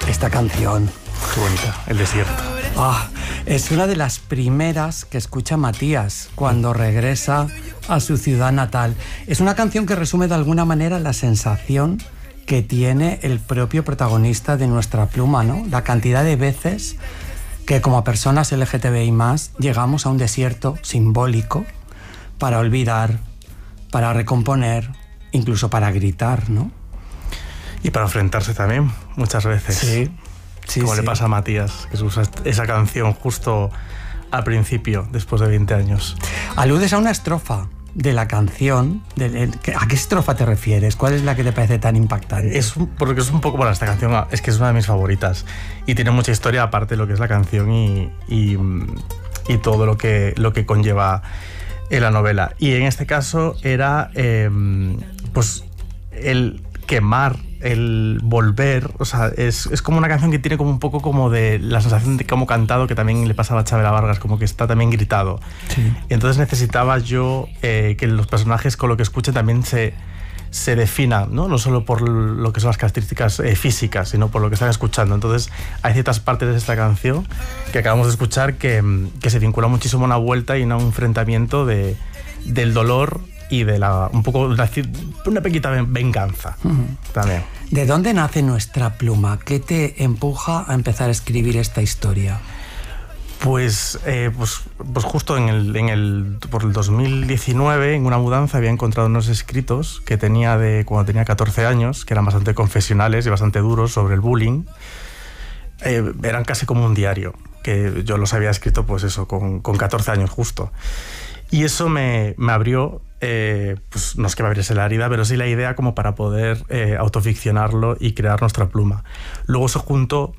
Esta canción. Qué bonita, El desierto. Es una de las primeras que escucha Matías cuando regresa a su ciudad natal. Es una canción que resume de alguna manera la sensación que tiene el propio protagonista de Nuestra Pluma, ¿no? La cantidad de veces que como personas LGTBI+, llegamos a un desierto simbólico para olvidar, para recomponer, incluso para gritar, ¿no? Y para enfrentarse también, muchas veces. Sí. Como le pasa a Matías, que usa esa canción justo al principio, después de 20 años. Aludes a una estrofa de la canción. ¿A qué estrofa te refieres? ¿Cuál es la que te parece tan impactante? Porque es un poco... Bueno, esta canción es que es una de mis favoritas. Y tiene mucha historia aparte de lo que es la canción y todo lo que conlleva en la novela. Y en este caso era pues el quemar, el volver, o sea, es como una canción que tiene como un poco como de la sensación de cómo cantado, que también le pasaba a Chabela Vargas, como que está también gritado. Sí. Y entonces necesitaba yo que los personajes con lo que escuchen también se definan, ¿no? Solo por lo que son las características físicas, sino por lo que están escuchando. Entonces hay ciertas partes de esta canción que acabamos de escuchar que se vincula muchísimo a una vuelta y a un enfrentamiento del dolor y de un poco una pequeñita venganza también. ¿De dónde nace Nuestra Pluma? ¿Qué te empuja a empezar a escribir esta historia? Pues justo por el 2019, en una mudanza, había encontrado unos escritos que tenía de cuando tenía 14 años, que eran bastante confesionales y bastante duros sobre el bullying. Eran casi como un diario, que yo los había escrito pues eso, con 14 años justo. Y eso me abrió, pues no es que me abriese la herida, pero sí la idea como para poder autoficcionarlo y crear Nuestra Pluma. Luego se juntó,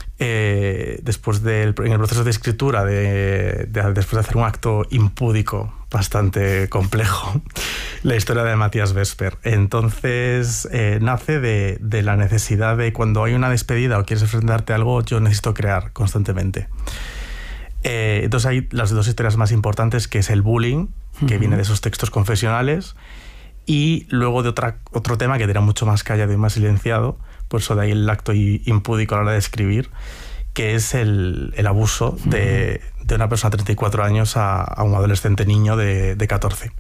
después en el proceso de escritura, después de hacer un acto impúdico bastante complejo, la historia de Matías Vesper. Entonces nace de la necesidad de cuando hay una despedida o quieres enfrentarte a algo, yo necesito crear constantemente. Entonces hay las dos historias más importantes, que es el bullying, que viene de esos textos confesionales, y luego de otro tema que era mucho más callado y más silenciado, por eso de ahí el acto impúdico a la hora de escribir, que es el abuso de una persona de 34 años a un adolescente niño de 14.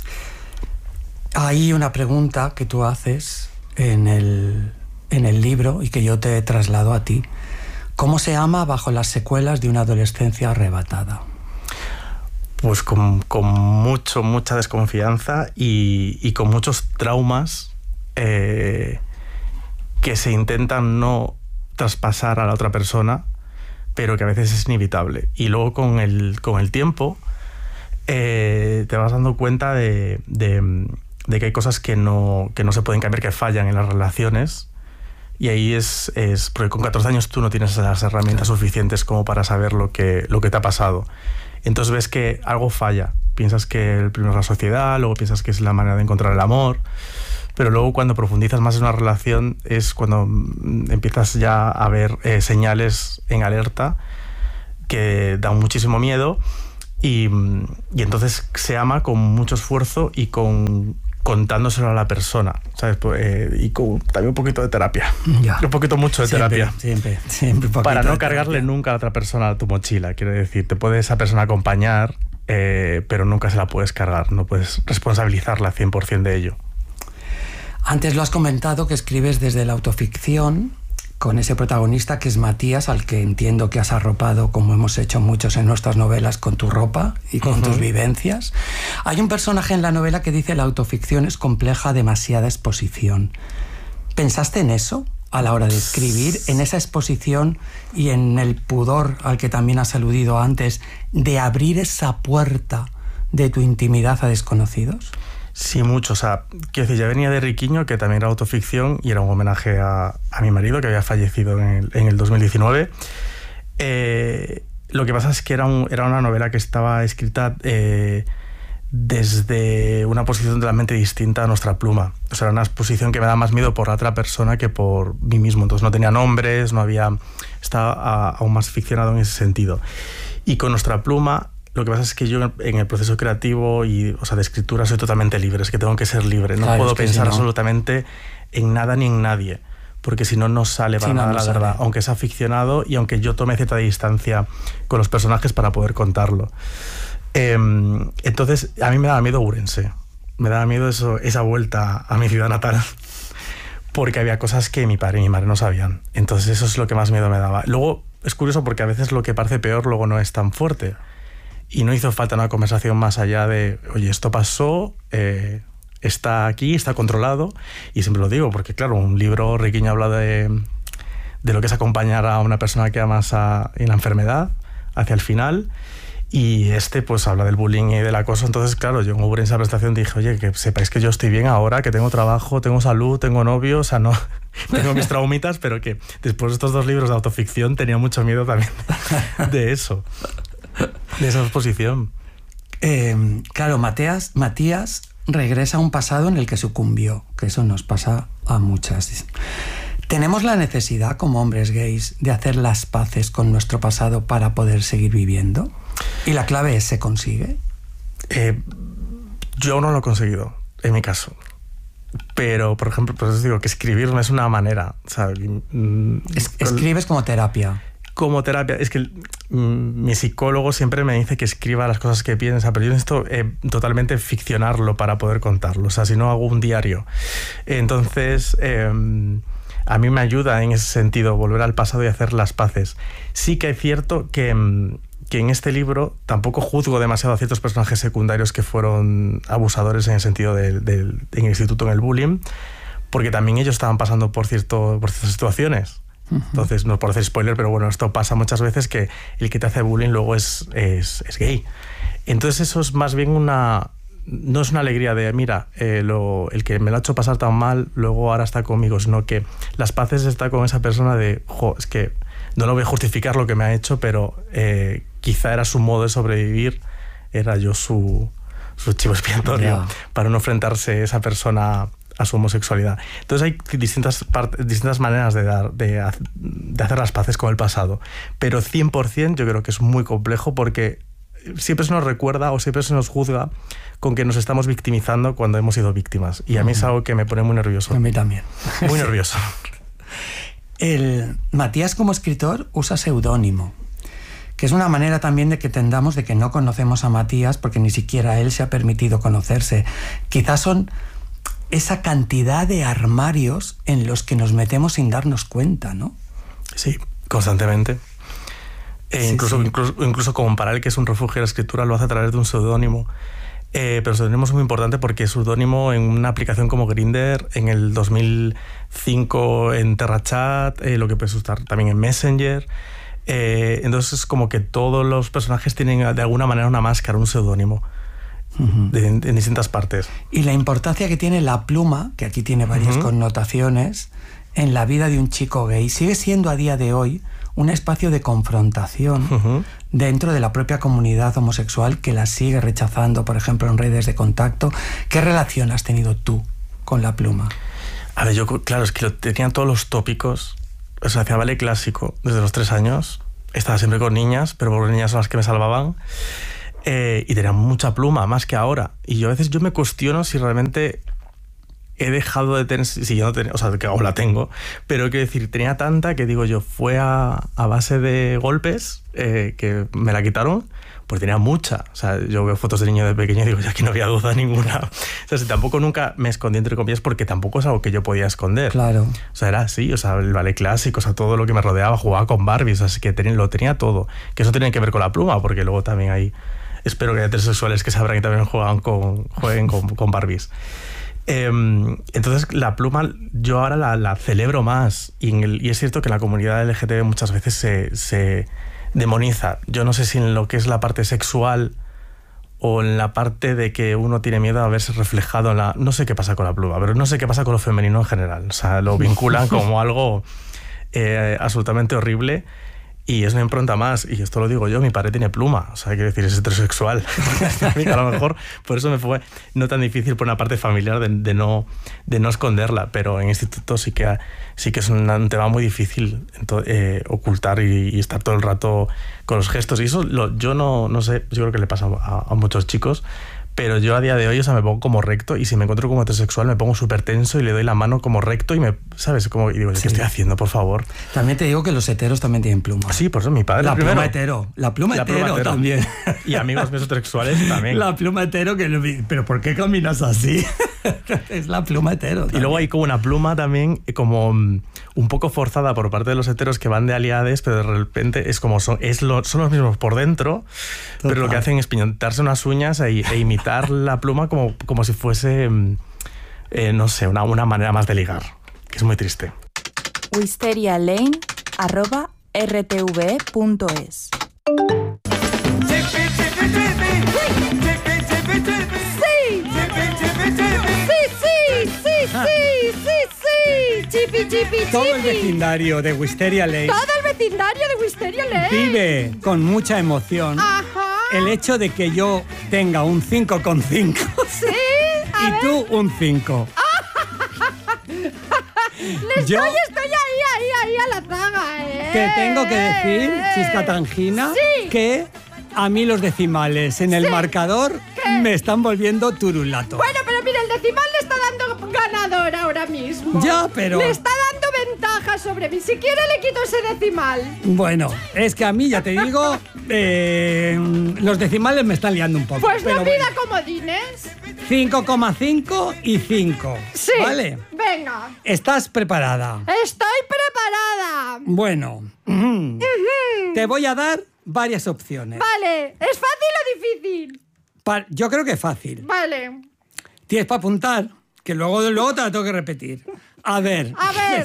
Hay una pregunta que tú haces en el libro y que yo te traslado a ti. ¿Cómo se ama bajo las secuelas de una adolescencia arrebatada? Pues con mucha desconfianza y con muchos traumas que se intentan no traspasar a la otra persona, pero que a veces es inevitable. Y luego con el tiempo te vas dando cuenta de que hay cosas que no se pueden cambiar, que fallan en las relaciones. Y ahí es porque con 14 años tú no tienes las herramientas suficientes como para saber lo que te ha pasado. Entonces ves que algo falla. Piensas que el primero es la sociedad, luego piensas que es la manera de encontrar el amor, pero luego cuando profundizas más en una relación es cuando empiezas ya a ver señales en alerta que dan muchísimo miedo y entonces se ama con mucho esfuerzo y contándoselo a la persona, ¿sabes? Y también un poquito de terapia. Ya. Mucho de terapia. Siempre. Para no cargarle nunca a la otra persona a tu mochila. Quiero decir, te puede esa persona acompañar, pero nunca se la puedes cargar. No puedes responsabilizarla 100% de ello. Antes lo has comentado, que escribes desde la autoficción, con ese protagonista que es Matías, al que entiendo que has arropado, como hemos hecho muchos en nuestras novelas, con tu ropa y con tus vivencias. Hay un personaje en la novela que dice: la autoficción es compleja, demasiada exposición. ¿Pensaste en eso a la hora de escribir, en esa exposición y en el pudor al que también has aludido antes, de abrir esa puerta de tu intimidad a desconocidos? Sí, mucho. O sea, quiero decir, ya venía de Riquiño, que también era autoficción y era un homenaje a mi marido, que había fallecido en el 2019. Lo que pasa es que era una novela que estaba escrita desde una posición totalmente distinta a Nuestra Pluma. O sea, era una posición que me da más miedo por la otra persona que por mí mismo. Entonces no tenía nombres, estaba aún más ficcionado en ese sentido. Y con Nuestra Pluma, lo que pasa es que yo en el proceso creativo de escritura soy totalmente libre, es que tengo que ser libre, no puedo pensar absolutamente en nada ni en nadie, porque si no, no sale para nada la verdad, aunque sea ficcionado y aunque yo tome cierta distancia con los personajes para poder contarlo. Entonces, a mí me daba miedo Ourense, me daba miedo esa vuelta a mi ciudad natal, porque había cosas que mi padre y mi madre no sabían. Entonces eso es lo que más miedo me daba. Luego, es curioso porque a veces lo que parece peor luego no es tan fuerte. Y no hizo falta una conversación más allá de, oye, esto pasó, está aquí, está controlado. Y siempre lo digo, porque claro, un libro, Riquiño habla de lo que es acompañar a una persona que amas en la enfermedad hacia el final. Y pues habla del bullying y del acoso. Entonces, claro, yo en esa prestación dije, oye, que sepáis que yo estoy bien ahora, que tengo trabajo, tengo salud, tengo novio, o sea, no tengo mis traumitas, pero que después de estos 2 libros de autoficción tenía mucho miedo también de eso, de esa exposición. Claro, Matías regresa a un pasado en el que sucumbió, que eso nos pasa a muchas. ¿Tenemos la necesidad, como hombres gays, de hacer las paces con nuestro pasado para poder seguir viviendo? ¿Y la clave es, se consigue? Yo no lo he conseguido, en mi caso. Pero, por ejemplo, pues os digo que escribir no es una manera. O sea, escribes como terapia. Como terapia. Es que mi psicólogo siempre me dice que escriba las cosas que piensa, pero yo necesito totalmente ficcionarlo para poder contarlo. O sea, si no hago un diario. Entonces, a mí me ayuda en ese sentido volver al pasado y hacer las paces. Sí que es cierto que en este libro tampoco juzgo demasiado a ciertos personajes secundarios que fueron abusadores en el sentido en el instituto, en el bullying, porque también ellos estaban pasando por ciertas situaciones. Entonces, no por hacer spoiler, pero bueno, esto pasa muchas veces, que el que te hace bullying luego es gay. Entonces eso es más bien no es una alegría de, mira, el que me lo ha hecho pasar tan mal, luego ahora está conmigo, sino que las paces está con esa persona de, es que no lo voy a justificar lo que me ha hecho, pero quizá era su modo de sobrevivir, era yo su chivo expiatorio para no enfrentarse esa persona a su homosexualidad. Entonces hay distintas maneras de hacer las paces con el pasado, pero 100% yo creo que es muy complejo, porque siempre se nos recuerda o siempre se nos juzga con que nos estamos victimizando cuando hemos sido víctimas, y a mí es algo que me pone muy nervioso. A mí también. Muy nervioso. Matías, como escritor, usa seudónimo, que es una manera también de que entendamos de que no conocemos a Matías porque ni siquiera él se ha permitido conocerse. Quizás son esa cantidad de armarios en los que nos metemos sin darnos cuenta, ¿no? Sí, constantemente. Incluso comparar que es un refugio de la escritura lo hace a través de un seudónimo. Pero el seudónimo es muy importante porque es seudónimo en una aplicación como Grindr, en el 2005 en TerraChat, lo que puedes usar también en Messenger. Entonces es como que todos los personajes tienen de alguna manera una máscara, un seudónimo. En distintas partes. Y la importancia que tiene la pluma, que aquí tiene varias connotaciones, en la vida de un chico gay, sigue siendo a día de hoy un espacio de confrontación dentro de la propia comunidad homosexual, que la sigue rechazando, por ejemplo, en redes de contacto. ¿Qué relación has tenido tú con la pluma? A ver, yo, claro, es que tenía todos los tópicos. O sea, hacía ballet clásico desde los 3 años. Estaba siempre con niñas, pero por niñas son las que me salvaban. Y tenía mucha pluma, más que ahora. Y yo a veces me cuestiono si realmente he dejado de tener, si yo no tenía, o sea, que aún la tengo, pero quiero decir, tenía tanta que digo yo, fue a base de golpes que me la quitaron, pues tenía mucha. O sea, yo veo fotos de niño de pequeño y digo, ya que no había duda ninguna. O sea, si tampoco nunca me escondí, entre comillas, porque tampoco es algo que yo podía esconder. Claro. O sea, era así, o sea, el ballet clásico, o sea, todo lo que me rodeaba, jugaba con Barbies, o sea, que lo tenía todo. Que eso tiene que ver con la pluma, porque luego también hay, espero que hay heterosexuales que sabrán que también jueguen con Barbies. Entonces la pluma yo ahora la celebro más, y es cierto que en la comunidad LGTB muchas veces se demoniza. Yo no sé si en lo que es la parte sexual o en la parte de que uno tiene miedo a verse reflejado en no sé qué pasa con la pluma, pero no sé qué pasa con lo femenino en general. O sea, lo vinculan como algo absolutamente horrible. Y es una impronta más, y esto lo digo yo, mi padre tiene pluma, o sea, quiero decir, es heterosexual. A lo mejor por eso me fue no tan difícil por una parte familiar de no esconderla, pero en instituto sí que es un tema muy difícil ocultar y estar todo el rato con los gestos. Y eso yo no sé, yo creo que le pasa a muchos chicos, Pero yo a día de hoy, o sea, me pongo como recto y si me encuentro como heterosexual me pongo súper tenso y le doy la mano como recto y me, ¿sabes? Como, y digo, ¿qué estoy haciendo, por favor? También te digo que los heteros también tienen plumas. Sí, por eso mi padre La primero. pluma hetero. La pluma hetero también. Y amigos míos heterosexuales también. La pluma hetero que... ¿Pero por qué caminas así? Es la pluma hetero también. Y luego hay como una pluma también como un poco forzada por parte de los heteros que van de aliades, pero de repente es como son los mismos por dentro, pero lo que hacen es pintarse unas uñas e imitar la pluma como si fuese, no sé, una manera más de ligar, que es muy triste. wisterialane@rtve.es. Todo el vecindario de Wisteria Lane. Todo el vecindario de Wisteria Lane. Vive con mucha emoción el hecho de que yo tenga un 5,5. Sí. Y tú un 5. Estoy ahí a la zaga, Te tengo que decir, Chisca Tangina, que a mí los decimales en el marcador me están volviendo turulato. Bueno, pero mira, el decimal le está dando ganador ahora mismo. Ya, pero... Le está dando ventaja sobre mí. Si quiere le quito ese decimal. Bueno, es que a mí, ya te digo, los decimales me están liando un poco. Pues pero no pida comodines. 5,5 y 5. Sí. ¿Vale? Venga. ¿Estás preparada? Estoy preparada. Bueno, te voy a dar varias opciones. Vale. ¿Es fácil o difícil? Yo creo que es fácil. Vale. Tienes para apuntar, que luego te la tengo que repetir. A ver.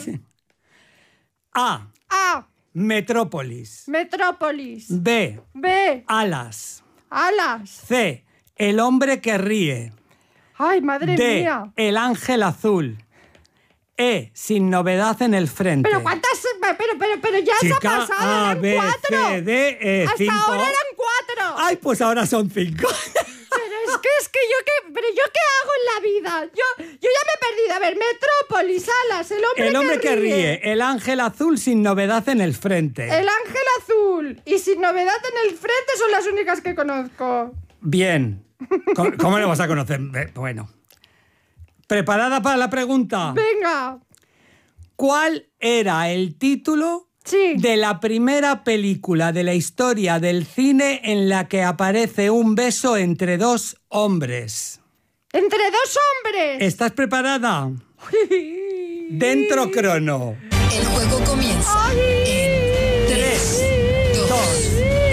A. Metrópolis. Metrópolis. B. B. Alas. Alas. C. El hombre que ríe. Ay, madre D. mía. El ángel azul. E. Sin novedad en el frente. Pero cuántas... Pero ya se ha Chica, pasado, A, eran B, 4. C, D, E, Hasta 5. ahora eran 4. Ay, pues ahora son 5. Pero es que yo qué hago en la vida. Yo ya me he perdido. A ver, Metrópolis, Alas, el hombre que ríe. El ángel azul sin novedad en el frente. El ángel azul y sin novedad en el frente son las únicas que conozco. Bien. ¿Cómo lo vas a conocer? Bueno. ¿Preparada para la pregunta? Venga. ¿Cuál era el título de la primera película de la historia del cine en la que aparece un beso entre dos hombres? ¿Entre dos hombres? ¿Estás preparada? Dentro crono. El juego comienza en 3, 2,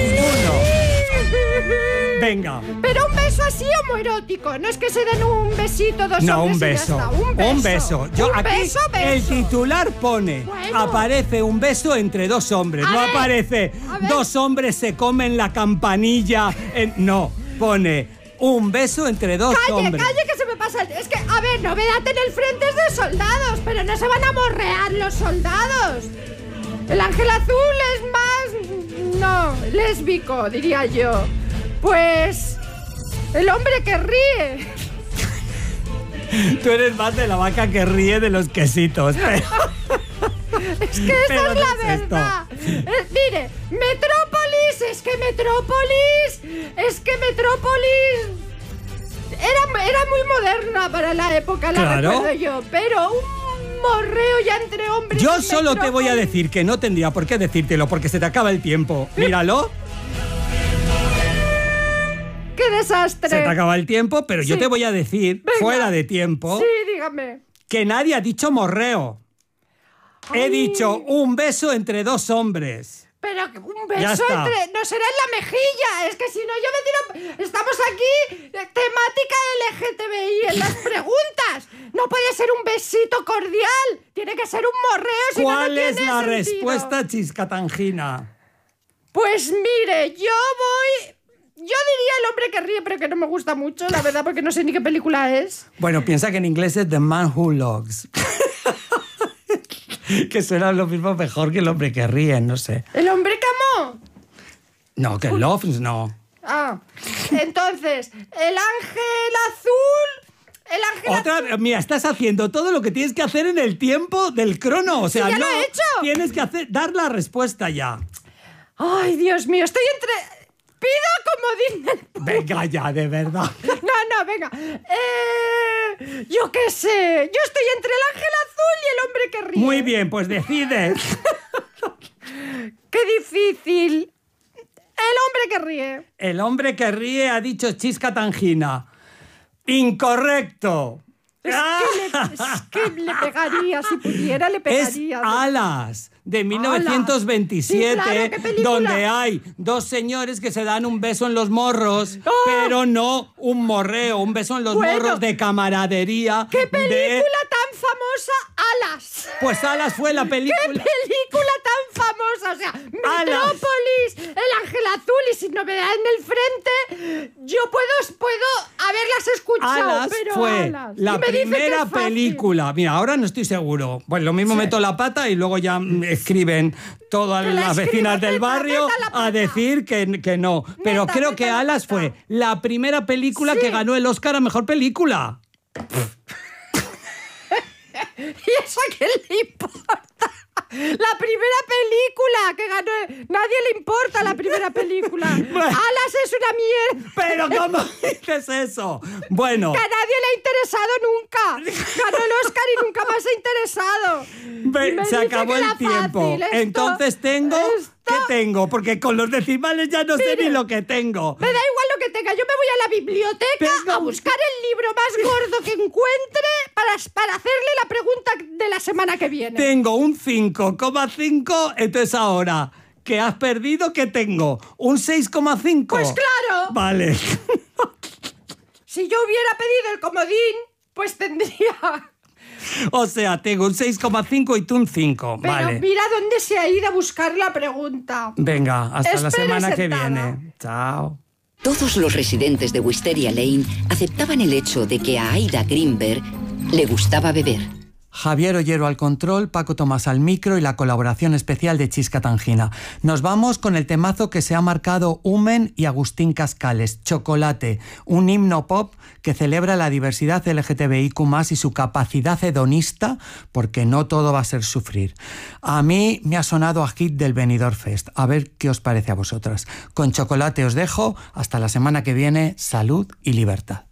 1. Venga. Pero un beso así homoerótico. No es que se den un besito dos no, hombres un beso. Y ya está. Un beso. Yo, un aquí beso. El titular pone, aparece un beso entre dos hombres. No aparece, dos hombres se comen la campanilla. No, pone un beso entre dos hombres. Calle, que se me pasa. Es que, a ver, novedad en el frente es de soldados, pero no se van a morrear los soldados. El ángel azul es más... No, lésbico, diría yo. Pues... El hombre que ríe. Tú eres más de la vaca que ríe de los quesitos. Es que esa es la verdad. Mire, Metrópolis era muy moderna para la época, la recuerdo yo. Pero un morreo ya entre hombres. Yo solo te voy a decir que no tendría por qué decírtelo, porque se te acaba el tiempo. Míralo. ¡Qué desastre! Se te acaba el tiempo, pero yo te voy a decir, fuera de tiempo, dígame, que nadie ha dicho morreo. He dicho un beso entre dos hombres. Pero un beso entre... No será en la mejilla. Es que si no yo me tiro... Estamos aquí, temática LGTBI en las preguntas. No puede ser un besito cordial. Tiene que ser un morreo. Si ¿Cuál no, no es tiene la sentido. respuesta, Chisca Tangina? Pues mire, yo diría El hombre que ríe, pero que no me gusta mucho, la verdad, porque no sé ni qué película es. Bueno, piensa que en inglés es The Man Who Loves. Que suena lo mismo mejor que El hombre que ríe, no sé. ¿El hombre que amó? No, que Loves no. Ah, entonces, el ángel azul... Mira, estás haciendo todo lo que tienes que hacer en el tiempo del crono. O sea, ¡Sí, ya no lo he hecho! Tienes que dar la respuesta ya. Ay, Dios mío, estoy entre... pido comodín del Venga ya, de verdad. No, venga. Yo qué sé. Yo estoy entre el ángel azul y el hombre que ríe. Muy bien, pues decide. ¡Qué difícil! El hombre que ríe. El hombre que ríe ha dicho Chisca Tangina. Incorrecto. Es que le pegaría, si pudiera le pegaría. Es Alas, de 1927, Sí, claro, ¿qué película? donde hay dos señores que se dan un beso en los morros, ¡Oh! pero no un morreo, un beso en los morros de camaradería. ¡Qué película tan famosa! ¡Alas! Pues Alas fue la película. ¡Qué película tan famosa! O sea, Metrópolis, El Ángel Azul, y Sin Novedad en el Frente. Yo puedo haberlas escuchado, Alas pero fue Alas. la Y me dice que primera es fácil. película. Mira, ahora no estoy seguro. Pues lo mismo meto la pata y luego ya escriben todas Que la las vecinas escriba, del barrio meta la pata. a decir que no. Pero creo que meta la Alas pata. fue la primera película Sí. que ganó el Oscar a Mejor Película. ¿Y eso a quién le importa? La primera película que ganó... Nadie le importa la primera película. Alas es una mierda. ¿Pero cómo dices eso? Bueno, Que a nadie le ha interesado nunca. Ganó el Oscar y nunca más se ha interesado. Y me se dice acabó que el era tiempo. fácil. Entonces tengo... ¿Qué tengo? Porque con los decimales ya no sé Mire. ni lo que tengo. Me da igual lo que tenga. Yo me voy a la biblioteca a buscar el libro más gordo que encuentre para hacerle la pregunta de la semana que viene. Tengo un 5,5, entonces ahora que has perdido, ¿qué tengo? ¿Un 6,5? Pues claro. Vale. Si yo hubiera pedido el comodín, pues tendría... O sea, tengo un 6,5 y tú un 5. Pero Vale. mira dónde se ha ido a buscar la pregunta. Venga, hasta la Espere semana que sentada. viene. Chao. Todos los residentes de Wisteria Lane aceptaban el hecho de que a Aida Greenberg le gustaba beber. Javier Ollero al control, Paco Tomás al micro y la colaboración especial de Chisca Tangina. Nos vamos con el temazo que se ha marcado Humen y Agustín Cascales, Chocolate, un himno pop que celebra la diversidad LGTBIQ+, y su capacidad hedonista, porque no todo va a ser sufrir. A mí me ha sonado a hit del Benidorm Fest. A ver qué os parece a vosotras. Con Chocolate os dejo. Hasta la semana que viene. Salud y libertad.